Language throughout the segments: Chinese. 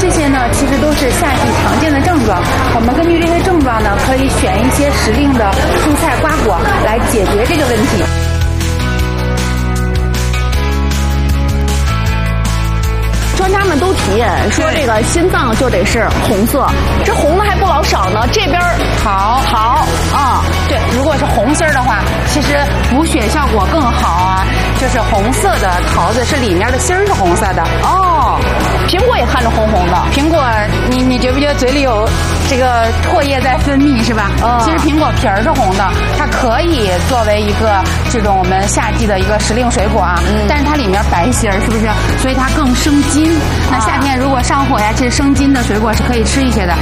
这些呢，其实都是夏季常见的症状。我们根据这些症状呢，可以选一些时令的蔬菜瓜果来解决这个问题。 专家们都提说，这个心脏就得是红色，这红的还不老少呢。这边桃啊，对，如果是红心儿的话，其实补血效果更好啊。就是红色的桃子是里面的芯儿是红色的哦。苹果也看着红红的， 苹果你觉不觉得嘴里有这个唾液在分泌是吧？其实苹果皮儿是红的，它可以作为一个这种我们夏季的一个时令水果啊。但是它里面白芯儿是不是？所以它更生津。那夏天如果上火呀，其实生津的水果是可以吃一些的。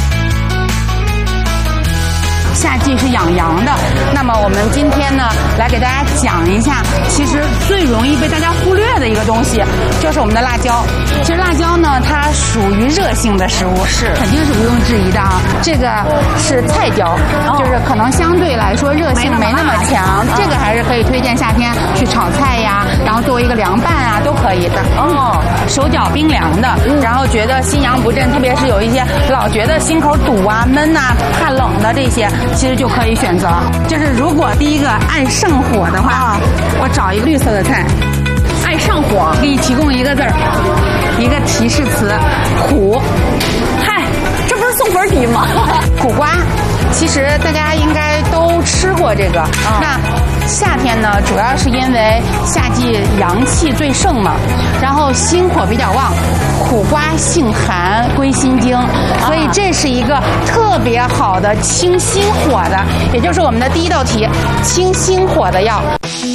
夏季是养阳的，那么我们今天呢，来给大家讲一下，其实最容易被大家忽略的一个东西，就是我们的辣椒。其实辣椒呢，它属于热性的食物，是肯定是毋庸置疑的啊。这个是菜椒，就是可能相对来说热性没那么强，这个还是可以推荐夏天去炒菜呀，然后作为一个凉拌啊，都可以的。手脚冰凉的，然后觉得心阳不振，特别是有一些老觉得心口堵啊、闷呐、怕冷的这些。其实就可以选择，就是如果第一个爱上火的话，我找一个绿色的菜， 爱上火， 给你提供一个字儿，一个提示词，苦。 嗨，这不是送粉底吗？ 苦瓜，其实大家应该都吃过这个。那夏天呢，主要是因为夏季阳气最盛嘛，然后心火比较旺，苦瓜性寒，归心经，所以这是一个特别好的清心火的，也就是我们的第一道题，清心火的药。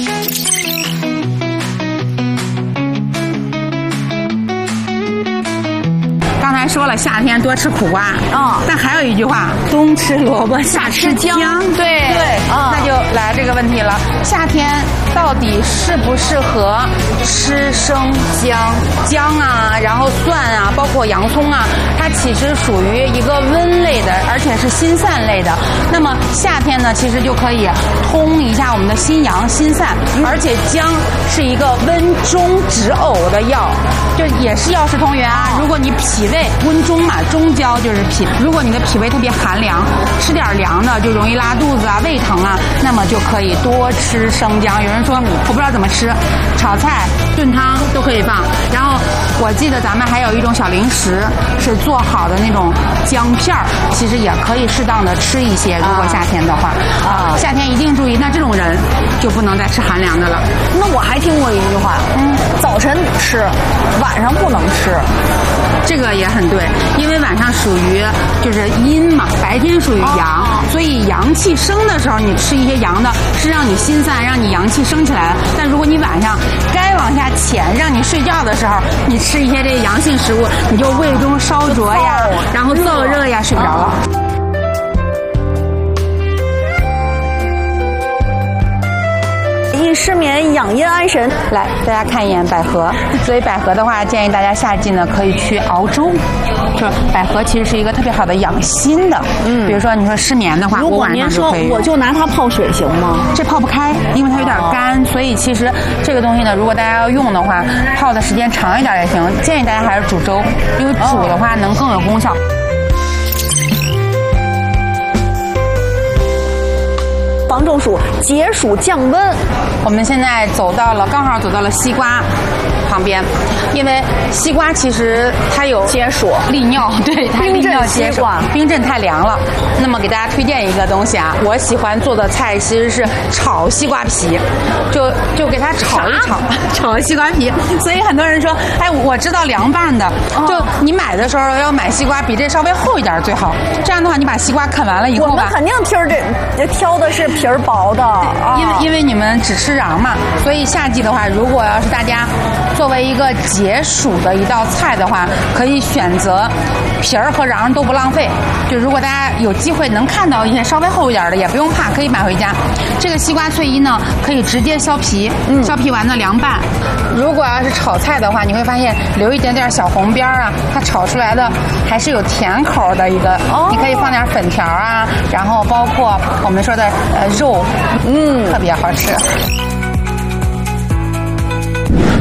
刚才说了，夏天多吃苦瓜，但还有一句话，冬吃萝卜，夏吃姜。对，那就来这个问题了，夏天到底适不适合吃生姜啊，然后蒜啊，包括洋葱啊，它其实属于一个温类的，而且是心散类的。那么夏天呢，其实就可以通一下我们的心阳心散，而且姜是一个温中止呕的药，就也是药食同源啊。如果你脾胃温中嘛，中焦就是脾，如果你的脾胃特别寒凉，吃点凉的就容易拉肚子啊、胃疼啊，那么就可以多吃生姜。有人说我不知道怎么吃，炒菜、炖汤都可以放。然后我记得咱们还有一种小零食是做好的那种姜片儿，其实也可以适当的吃一些。如果夏天的话，夏天一定注意，那这种人就不能再吃寒凉的了。 那我还听过一句话，早晨吃，晚上不能吃。 这个也很对，因为晚上属于就是阴嘛，白天属于阳，所以阳气升的时候，你吃一些阳的，是让你心散，让你阳气升起来了。但如果你晚上该往下潜，让你睡觉的时候，你吃一些这个阳性食物，你就胃中烧灼呀，然后燥热呀，睡不着了。 易失眠，养阴安神。 来，大家看一眼百合。所以百合的话，建议大家夏季呢可以去熬粥。就是百合其实是一个特别好的养心的。比如说你说失眠的话， 如果您说我就拿它泡水行吗？ 这泡不开，因为它有点干，所以其实这个东西呢，如果大家要用的话，泡的时间长一点也行。建议大家还是煮粥，因为煮的话能更有功效。 防中暑、解暑、降温。 我们现在刚好走到了西瓜旁边，因为西瓜其实它有解暑、 利尿，对，它利尿解暑。冰镇太凉了。那么给大家推荐一个东西啊，我喜欢做的菜其实是炒西瓜皮，就给它炒一炒，炒西瓜皮。所以很多人说，哎，我知道凉拌的，就你买的时候要买西瓜比这稍微厚一点最好。这样的话，你把西瓜啃完了以后吧， 我们肯定这挑的是皮儿薄的， 因为你们只吃瓤嘛，所以夏季的话，如果要是大家作为一个解暑的一道菜的话，可以选择皮儿和瓤都不浪费。就如果大家有机会能看到一些稍微厚一点的，也不用怕，可以买回家。这个西瓜脆衣呢，可以直接削皮，削皮完了凉拌。如果要是炒菜的话，你会发现留一点点小红边啊，它炒出来的还是有甜口的一个。你可以放点粉条啊，然后包括我们说的肉，特别好吃。 你看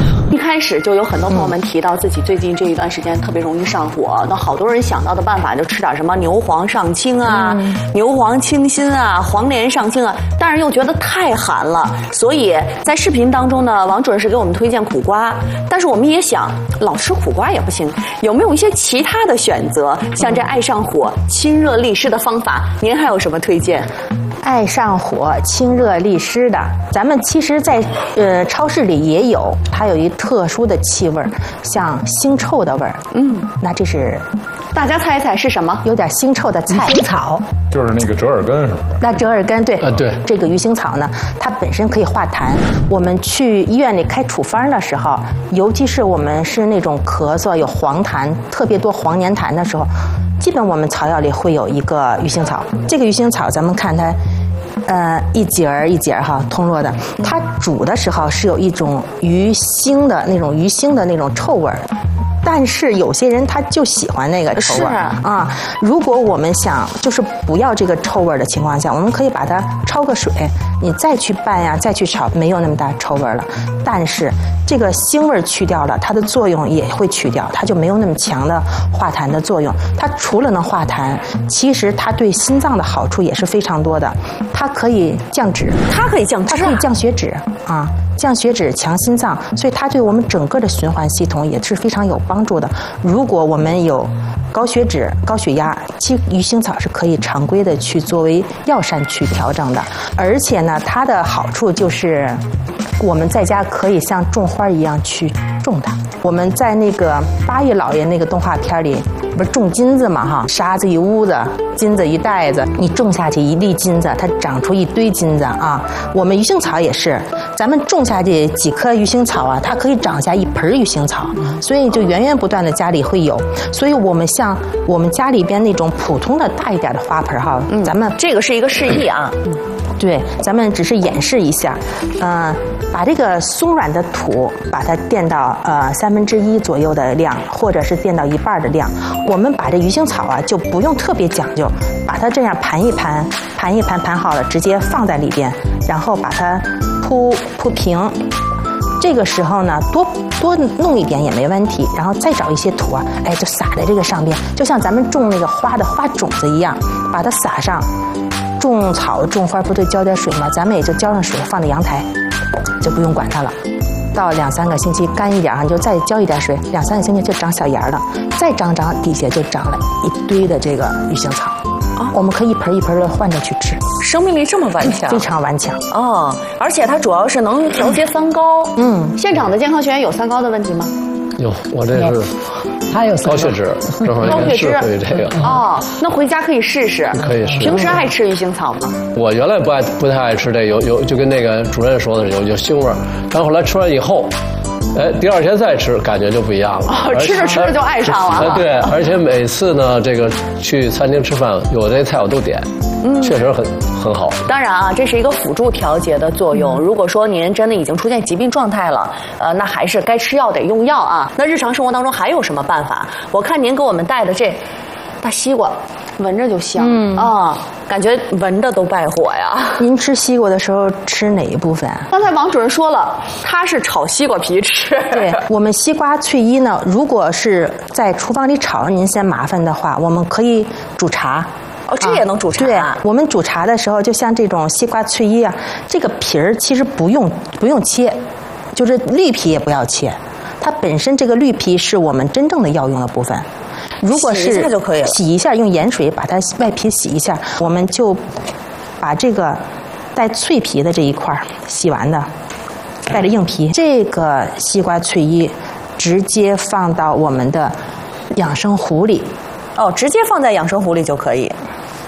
开始就有很多朋友们提到自己最近这一段时间特别容易上火，那好多人想到的办法就吃点什么牛黄上清啊、牛黄清心啊、黄连上清啊，但是又觉得太寒了，所以在视频当中呢，王主任是给我们推荐苦瓜，但是我们也想老吃苦瓜也不行，有没有一些其他的选择？像这爱上火、清热利湿的方法，您还有什么推荐？ 爱上火、清热利湿的，咱们其实在超市里也有，它有一特殊的气味，像腥臭的味儿。那这是， 大家猜一猜是什么？ 有点腥臭的菜。鱼腥草， 就是那个折耳根，是不是？ 那折耳根对， 对。 这个鱼腥草呢，它本身可以化痰。我们去医院里开处方的时候，尤其是我们是那种咳嗽有黄痰，特别多黄黏痰的时候。基本我们草药里会有一个鱼腥草，这个鱼腥草咱们看它，一节儿一节儿哈，通络的。它煮的时候是有一种鱼腥的那种臭味儿，但是有些人他就喜欢那个臭味儿啊。如果我们想就是不要这个臭味儿的情况下，我们可以把它焯个水，你再去拌呀，再去炒，没有那么大臭味儿了。但是这个腥味儿去掉了，它的作用也会去掉，它就没有那么强的化痰的作用。它除了能化痰，其实它对心脏的好处也是非常多的。它可以降脂，它可以降血脂啊，降血脂强心脏，所以它对我们整个的循环系统也是非常有帮助的。如果我们有高血脂、高血压，其实鱼腥草是可以常规的去作为药膳去调整的。而且呢，它的好处就是我们在家可以像种花一样去种它。我们在那个八月老爷那个动画片里，不是种金子嘛哈，沙子一屋子，金子一袋子，你种下去一粒金子，它长出一堆金子啊。我们鱼腥草也是，咱们种下去几棵鱼腥草啊，它可以长下一盆鱼腥草，所以就源源不断的家里会有。所以我们像我们家里边那种普通的大一点的花盆哈，咱们这个是一个示意啊。 对，咱们只是演示一下，把这个松软的土，把它垫到1/3左右的量，或者是垫到1半的量。我们把这鱼腥草啊，就不用特别讲究，把它这样盘一盘，盘好了，直接放在里边，然后把它铺平。这个时候呢，多弄一点也没问题，然后再找一些土啊，就撒在这个上边，就像咱们种那个花的花种子一样，把它撒上。种草种花不对浇点水吗？咱们也就浇上水，放在阳台，就不用管它了。到2-3个星期干一点你就再浇一点水，2-3个星期就长小芽了，再长底下就长了一堆的这个鱼腥草。我们可以一盆一盆的换着去吃， 生命力这么顽强， 非常顽强哦！而且它主要是能调节三高。现场的健康学员有三高的问题吗？ 有，我这是还有高血脂，正好也是属于这个。 那回家可以试试。 可以试。 平时爱吃鱼腥草吗？ 我原来不太爱吃这有就跟那个主任说的有腥味儿，但后来吃完以后。第二天再吃，感觉就不一样了。 吃着就爱上了。 对，而且每次呢，这个去餐厅吃饭，有这菜我都点，确实很好。 当然啊，这是一个辅助调节的作用。如果说您真的已经出现疾病状态了，那还是该吃药得用药啊。那日常生活当中还有什么办法？我看您给我们带的这大西瓜，闻着就香感觉闻着都败火呀。 您吃西瓜的时候吃哪一部分？ 刚才王主任说了，他是炒西瓜皮吃。 对，我们西瓜脆衣呢，如果是在厨房里炒您嫌麻烦的话，我们可以煮茶。 这也能煮茶啊？对，我们煮茶的时候，就像这种西瓜脆衣啊，这个皮儿其实不用切，就是绿皮也不要切，它本身这个绿皮是我们真正的药用的部分。如果是洗一下就可以了， 洗一下，用盐水把它外皮洗一下，我们就把这个带脆皮的这一块洗完的，带着硬皮，这个西瓜脆衣直接放到我们的养生壶里。 直接放在养生壶里就可以。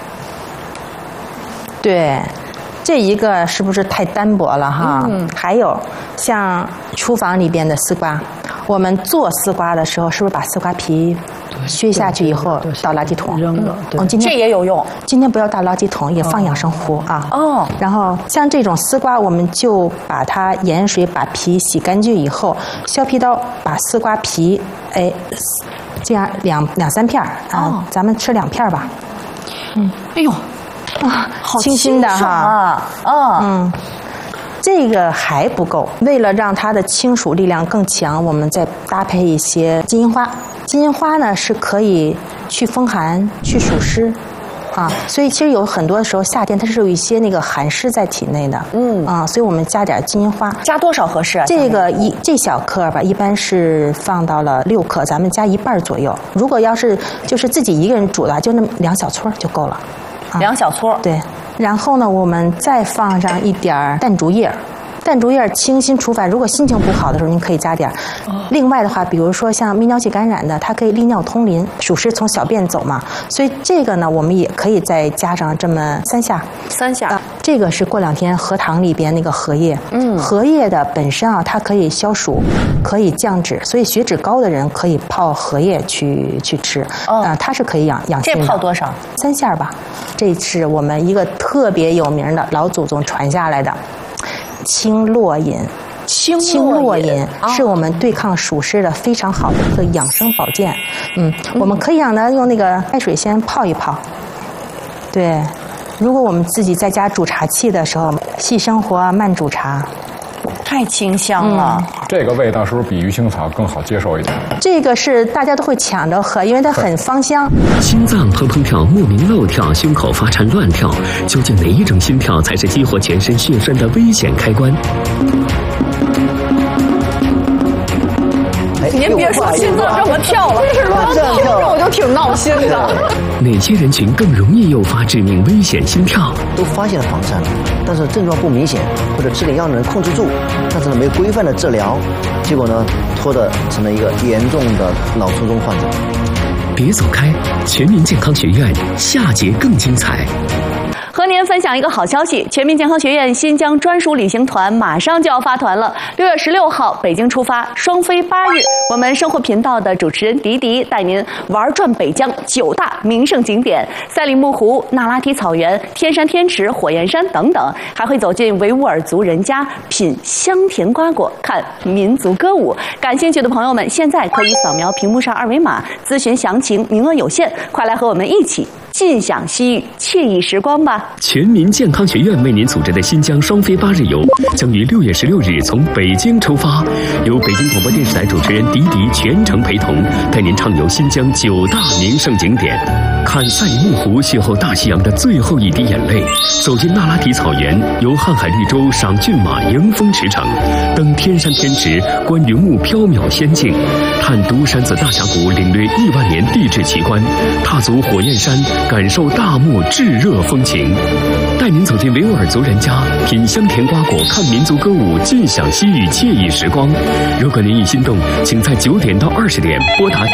对，这一个是不是太单薄了哈？还有像厨房里边的丝瓜，我们做丝瓜的时候，是不是把丝瓜皮削下去以后倒垃圾桶扔了？ 今天这也有用。 今天不要倒垃圾桶，也放养生壶啊。然后像这种丝瓜，我们就把它盐水把皮洗干净以后，削皮刀把丝瓜皮这样2-3片咱们吃2片吧。 哎呦，好清新的哈。 这个还不够，为了让它的清暑力量更强，我们再搭配一些金银花。金银花呢是可以去风寒、去暑湿。所以其实有很多时候夏天它是有一些那个寒湿在体内的，所以我们加点金银花。 加多少合适啊？ 这小颗吧，一般是放到了6克，咱们加1半左右。如果要是就是自己一个人煮的话，就那么2小撮就够了。 2小撮。 对，然后呢，我们再放上一点淡竹叶。淡竹叶清心除烦，如果心情不好的时候，您可以加点。另外的话，比如说像泌尿系感染的，它可以利尿通淋，暑湿从小便走嘛，所以这个呢，我们也可以再加上这么3下。 3下。 这个是过2天荷塘里边那个荷叶，荷叶的本身它可以消暑，可以降脂，所以血脂高的人可以泡荷叶去吃。它是可以养心的。 这泡多少 ？3下吧。这是我们一个特别有名的老祖宗传下来的。清络饮，清络饮是我们对抗暑湿的非常好的一个养生保健。我们可以让它用那个开水先泡一泡。对，如果我们自己在家煮茶器的时候，细生活慢煮茶， 太清香了。 这个味道是不是比鱼腥草更好接受一点？ 这个是大家都会抢着喝，因为它很芳香。 心脏砰砰跳，莫名漏跳，胸口发颤乱跳，究竟哪一种心跳才是激活全身血栓的危险开关？ 您别说心脏这么跳了，真是乱跳，听着我就挺闹心的。 哪些人群更容易诱发致命危险心跳？ 都发现了房颤，但是症状不明显，或者吃点药能控制住，但是呢没有规范的治疗，结果呢拖得成了一个严重的脑卒中患者。 别走开，全民健康学院下节更精彩。 和您分享一个好消息，全民健康学院新疆专属旅行团马上就要发团了。6月16号北京出发，双飞8日。我们生活频道的主持人迪迪带您玩转北疆9大名胜景点：赛里木湖、那拉提草原、天山天池、火焰山等等，还会走进维吾尔族人家，品香甜瓜果，看民族歌舞。感兴趣的朋友们，现在可以扫描屏幕上2维码咨询详情，名额有限，快来和我们一起尽享西域惬意时光吧！ 全民健康学院为您组织的新疆双飞8日游，将于6月16日从北京出发，由北京广播电视台主持人迪迪全程陪同，带您畅游新疆9大名胜景点，看赛里木湖邂逅大西洋的最后一滴眼泪，走进那拉提草原，游瀚海绿洲赏骏马迎风驰骋，登天山天池观云雾缥缈仙境，探独山子大峡谷领略1万年地质奇观，踏足火焰山感受大漠炙热风情，带您走进维吾尔族人家，品香甜瓜果，看民族歌舞，尽享西域惬意时光。如果您一心动，请在9点到20点拨打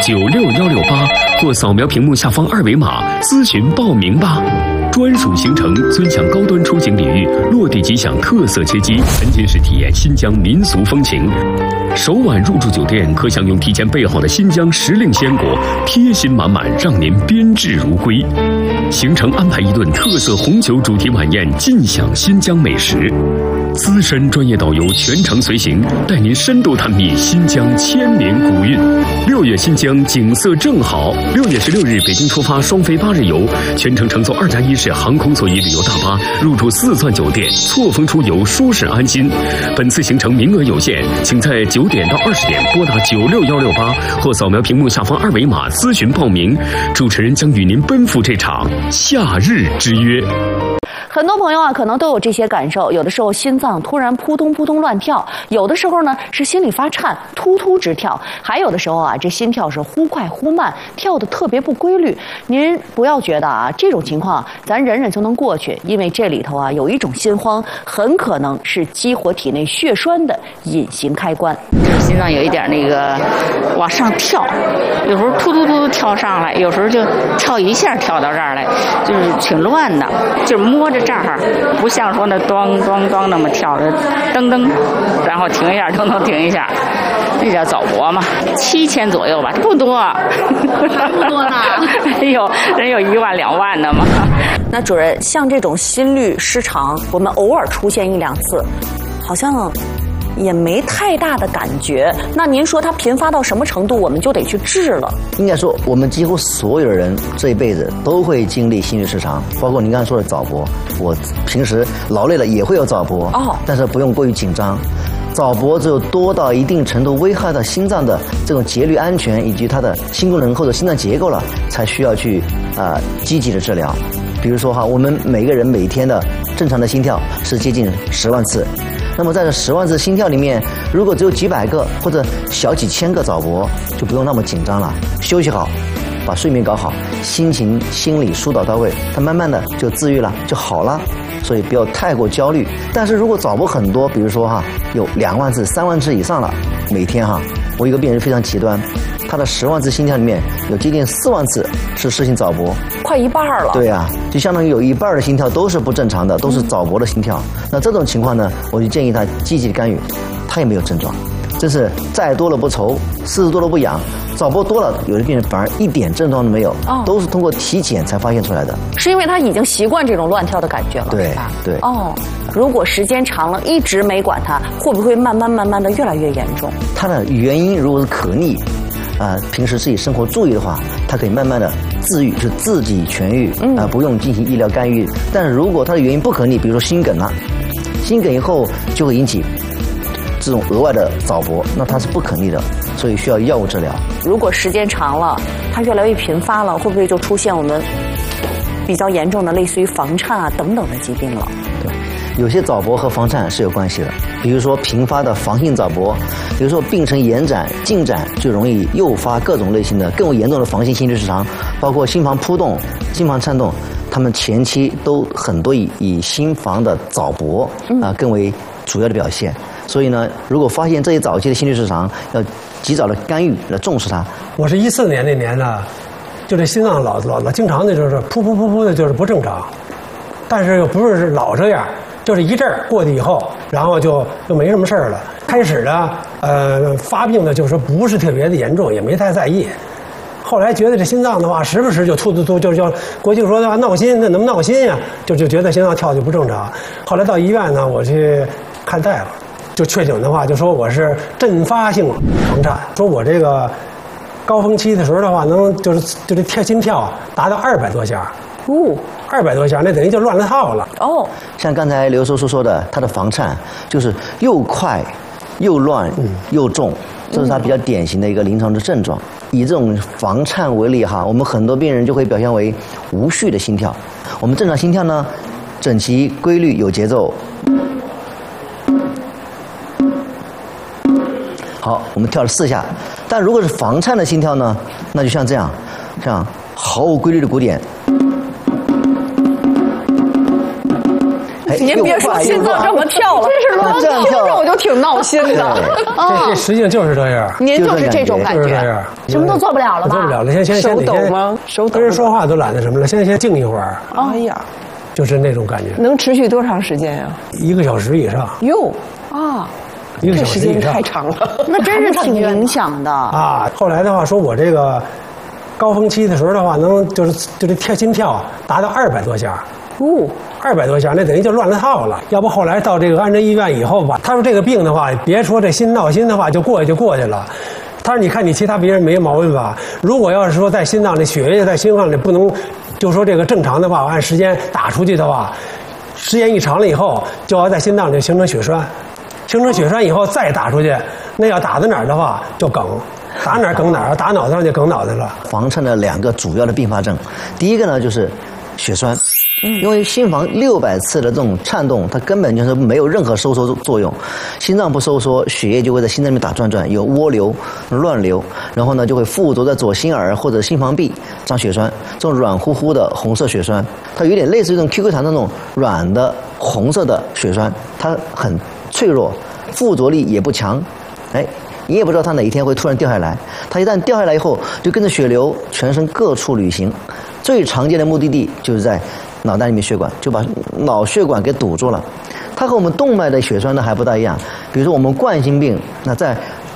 96168，或扫描屏幕下方2维码咨询报名吧。专属行程，尊享高端出行礼遇，落地即享特色接机，沉浸式体验新疆民俗风情。首晚入住酒店可享用提前备好的新疆时令鲜果，贴心满满，让您宾至如归。行程安排一顿特色红酒主题晚宴，尽享新疆美食。资深专业导游全程随行，带您深度探秘新疆千年古韵。6月新疆景色正好，6月16日北京出发双飞8日游，全程乘坐2+1式航空座椅旅游大巴，入住4钻酒店，错峰出游，舒适安心。本次行程名额有限，请在9点到20点拨打96168，或扫描屏幕下方2维码咨询报名。主持人将与您奔赴这场夏日之约。 很多朋友可能都有这些感受，有的时候心脏突然扑通扑通乱跳，有的时候呢是心里发颤，突突直跳，还有的时候这心跳是忽快忽慢，跳得特别不规律。您不要觉得这种情况咱忍忍就能过去，因为这里头有一种心慌，很可能是激活体内血栓的隐形开关。 心脏有一点那个往上跳，有时候突突突跳上来，有时候就跳一下跳到这儿来，就是挺乱的，就是摸着这儿，不像说那咚咚咚那么跳的，噔噔，然后停一下，噔噔停一下，那叫早搏嘛，7000左右吧，不多， 还不多呢。 哎呦，人有1万2万的嘛。 那主任，像这种心律失常，我们偶尔出现1-2次，好像也没太大的感觉。那您说它频发到什么程度，我们就得去治了？ 应该说，我们几乎所有人这一辈子都会经历心律失常，包括您刚才说的早搏。我平时劳累了也会有早搏，但是不用过于紧张。早搏只有多到一定程度危害到心脏的这种节律安全以及它的心功能或者心脏结构了，才需要去积极的治疗。比如说我们每个人每天的正常的心跳是接近10万次，那么在这10万次心跳里面，如果只有几百个或者小几千个早搏，就不用那么紧张了，休息好，把睡眠搞好，心情心理疏导到位，它慢慢的就治愈了，就好了。所以不要太过焦虑。但是如果早搏很多，比如说有2万次、3万次以上了，每天我一个病人非常极端，他的10万次心跳里面有接近4万次是室性早搏， 快一半了。 对啊，就相当于有一半的心跳都是不正常的，都是早搏的心跳。那这种情况呢，我就建议他积极的干预，他也没有症状。真是债多了不愁，狮子多了不痒。早搏多了，有的病人反而一点症状都没有，都是通过体检才发现出来的。 是因为他已经习惯这种乱跳的感觉了， 对是吧？ 对。 如果时间长了，一直没管它，会不会慢慢的越来越严重？ 它的原因如果是可逆，平时自己生活注意的话，它可以慢慢的自愈，就自己痊愈，不用进行医疗干预。但是如果它的原因不可逆，比如说心梗了，心梗以后就会引起这种额外的早搏，那它是不可逆的，所以需要药物治疗。 如果时间长了，它越来越频发了，会不会就出现我们比较严重的类似于房颤等等的疾病了？ 对，有些早搏和房颤是有关系的，比如说频发的房性早搏，比如说病程延展、进展，就容易诱发各种类型的更为严重的房性心律失常，包括心房扑动、心房颤动，他们前期都很多以心房的早搏更为主要的表现。所以呢，如果发现这些早期的心律失常，要及早的干预，来重视它。 我是14年那年呢，就这心脏老经常的就是噗噗噗噗的，就是不正常，但是又不是老这样，就是一阵儿过去以后，然后就没什么事儿了。开始呢，发病的就是不是特别的严重，也没太在意。后来觉得这心脏的话，时不时就突，就叫国际说的话闹心，那能闹心呀？就觉得心脏跳就不正常。后来到医院呢，我去看大夫。就确诊的话，就说我是阵发性房颤，说我这个高峰期的时候的话，能就是心跳达到200多下，200多下，那等于就乱了套了。 像刚才刘叔叔说的，他的房颤就是又快又乱又重，这是他比较典型的一个临床的症状。以这种房颤为例我们很多病人就会表现为无序的心跳。我们正常心跳呢，整齐规律有节奏。好，我们跳了4下，但如果是房颤的心跳呢，那就像这样毫无规律的鼓点。 您别说心脏这么跳了，真是乱跳，听着我就挺闹心的。 这实际上就是这样。 您就是这种感觉，什么都做不了了吧？ 做不了了，先手抖吗？手抖。 跟人说话都懒得什么了，先静一会儿。 哎呀， 就是那种感觉。 能持续多长时间呀 ？1个小时以上。 哟 1个小时以上， 这时间太长了， 那真是挺影响的后来的话，说我这个高峰期的时候的话，能就是心跳达到200多下，200多下，那等于就乱了套了。要不后来到这个安贞医院以后吧，他说这个病的话，别说这心闹心的话就过去了。他说你看你其他别人没毛病吧？如果要是说在心脏里血液在心脏里不能，就说这个正常的话，按时间打出去的话，时间一长了以后，就要在心脏里形成血栓。形成血栓以后再打出去，那要打在哪儿的话就梗，打哪儿梗哪儿，打脑袋上就梗脑袋了。 房颤的2个主要的并发症，第一个呢就是血栓，因为心房600次的这种颤动，它根本就是没有任何收缩作用，心脏不收缩，血液就会在心脏里面打转，有涡流、乱流，然后呢就会附着在左心耳或者心房壁长血栓，这种软乎乎的红色血栓，它有点类似于这种 QQ 糖那种软的红色的血栓，它很脆弱，附着力也不强，你也不知道它哪一天会突然掉下来。它一旦掉下来以后，就跟着血流全身各处旅行，最常见的目的地就是在脑袋里面血管，就把脑血管给堵住了。它和我们动脉的血栓呢还不大一样，比如说我们冠心病，那在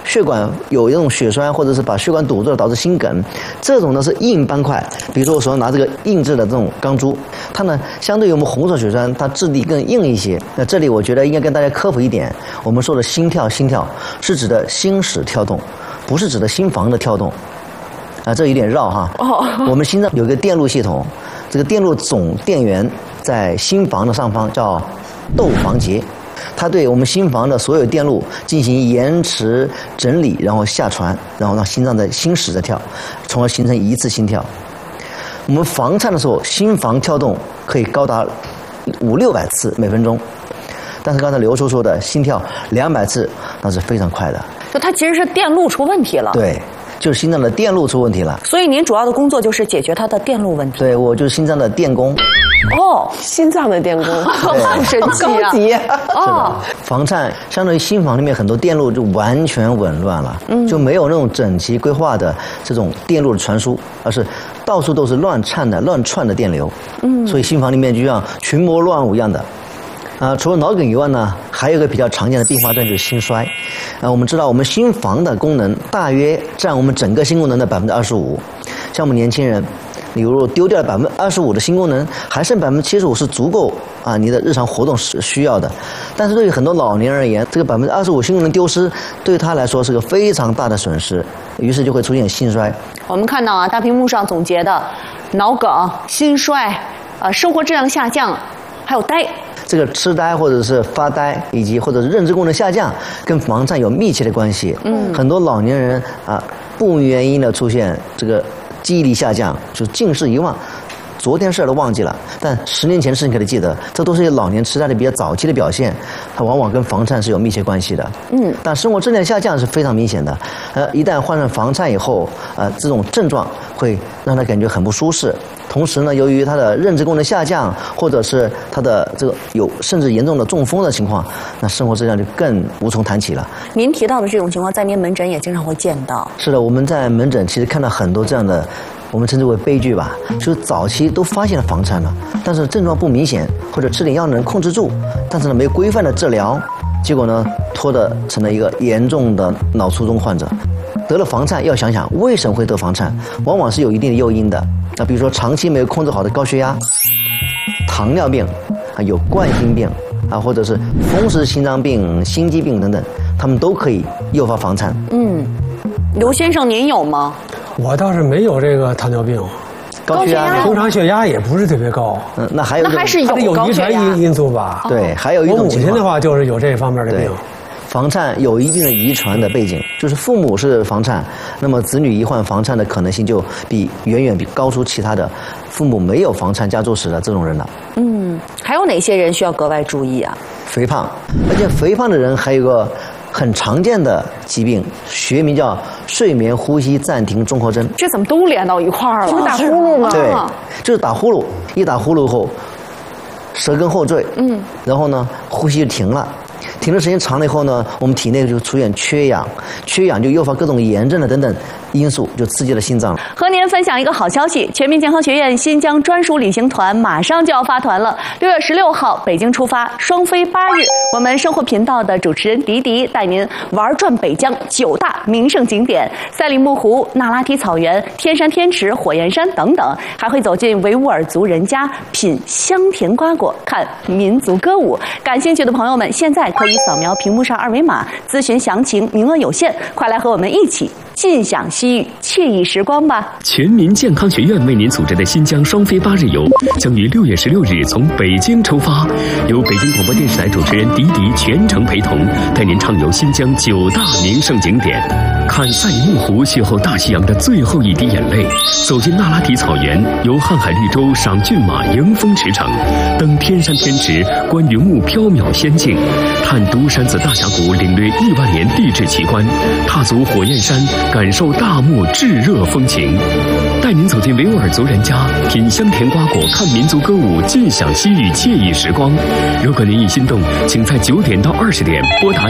血管有一种血栓，或者是把血管堵住了导致心梗，这种呢是硬斑块。比如说我手上拿这个硬质的这种钢珠，它呢相对于我们红色血栓，它质地更硬一些。那这里我觉得应该跟大家科普一点，我们说的心跳是指的心室跳动，不是指的心房的跳动。这有点绕哈。我们心脏有一个电路系统，这个电路总电源在心房的上方，叫窦房结。它对我们心房的所有电路进行延迟整理，然后下传，然后让心脏的心室在跳，从而形成一次心跳。我们房颤的时候，心房跳动可以高达500-600次每分钟，但是刚才刘叔说的心跳200次，那是非常快的。 就它其实是电路出问题了。 对。就是心脏的电路出问题了， 所以您主要的工作就是解决它的电路问题。 对，我就是心脏的电工。 心脏的电工，好神奇啊！ 高级房颤相当于心房里面很多电路就完全紊乱了，就没有那种整齐规划的这种电路的传输，而是到处都是乱窜的电流。所以心房里面就像群魔乱舞一样的。除了脑梗以外呢，还有一个比较常见的并发症就是心衰。我们知道我们心房的功能大约占我们整个心功能的25%。像我们年轻人，你如果丢掉了25%的心功能，还剩75%是足够你的日常活动是需要的。但是对于很多老年人而言，这个25%心功能丢失，对他来说是个非常大的损失，于是就会出现心衰。 我们看到大屏幕上总结的脑梗、心衰、生活质量下降，还有呆。 这个痴呆或者是发呆，以及或者是认知功能下降，跟房颤有密切的关系。很多老年人不明原因的出现这个记忆力下降，就近视遗忘，昨天事儿都忘记了，但10年前的事情可以记得，这都是老年痴呆的比较早期的表现，它往往跟房颤是有密切关系的。但生活质量下降是非常明显的。一旦患上房颤以后，这种症状会让他感觉很不舒适。同时呢，由于他的认知功能下降，或者是他的这个有甚至严重的中风的情况，那生活质量就更无从谈起了。 您提到的这种情况，在您门诊也经常会见到。 是的，我们在门诊其实看到很多这样的，我们称之为悲剧吧，就是早期都发现了房颤了，但是症状不明显，或者吃点药能控制住，但是呢没有规范的治疗，结果呢拖得成了一个严重的脑卒中患者。得了房颤要想想为什么会得房颤，往往是有一定的诱因的。比如说长期没有控制好的高血压、糖尿病有冠心病或者是风湿心脏病、心肌病等等，他们都可以诱发房颤。 刘先生您有吗？ 我倒是没有这个糖尿病， 高血压， 平常血压也不是特别高。 那还有还是有遗传因素吧？ 对，还有一种我母亲的话就是有这方面的病。 房颤有一定的遗传的背景，就是父母是房颤，那么子女罹患房颤的可能性就远远比高出其他的父母没有房颤家族史的这种人了。 还有哪些人需要格外注意啊？ 肥胖，而且肥胖的人还有一个很常见的疾病，学名叫睡眠呼吸暂停综合征。 这怎么都连到一块儿了？ 就是打呼噜吗？ 对，就是打呼噜，一打呼噜后，舌根后坠，然后呢，呼吸就停了。停的时间长了以后呢，我们体内就出现缺氧，缺氧就诱发各种炎症的等等因素，就刺激了心脏。 和您分享一个好消息，全民健康学院新疆专属旅行团马上就要发团了，6月16号北京出发，双飞8日。我们生活频道的主持人迪迪带您玩转北疆9大名胜景点，赛里木湖、那拉提草原、天山天池、火焰山等等，还会走进维吾尔族人家，品香甜瓜果，看民族歌舞。感兴趣的朋友们，现在可以扫描屏幕上2维码咨询详情，名额有限，快来和我们一起尽享西域惬意时光吧！ 全民健康学院为您组织的新疆双飞8日游将于6月16日从北京出发，由北京广播电视台主持人迪迪全程陪同，带您畅游新疆9大名胜景点，看赛里木湖邂逅大西洋的最后一滴眼泪，走进那拉提草原，游瀚海绿洲赏骏马迎风驰骋，登天山天池观云雾缥缈仙境，探独山子大峡谷领略1万年地质奇观，踏足火焰山感受大漠炙热风情，带您走进维吾尔族人家，品香甜瓜果，看民族歌舞，尽享西域惬意时光。如果您已心动，请在9点到20点拨打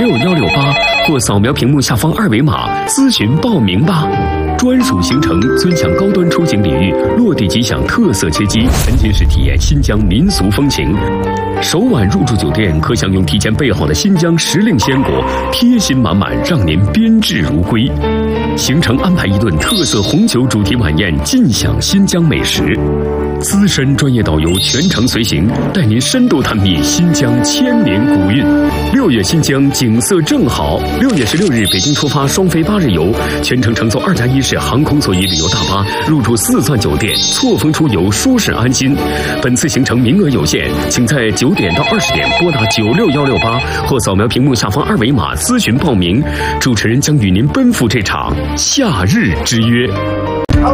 96168或扫描屏幕下方2维码咨询报名吧。专属行程，尊享高端出行礼遇，落地即享特色接机，沉浸式体验新疆民俗风情。 首晚入住酒店可享用提前备好的新疆时令鲜果，贴心满满，让您宾至如归。行程安排一顿特色红酒主题晚宴，尽享新疆美食。资深专业导游全程随行，带您深度探秘新疆千年古韵。6月新疆景色正好。6月16日北京出发双飞8日游，全程乘坐2+1式航空座椅旅游大巴，入住4钻酒店，错峰出游，舒适安心。本次行程名额有限，请在9点到20点拨打96168或扫描屏幕下方2维码咨询报名。主持人将与您奔赴这场夏日之约。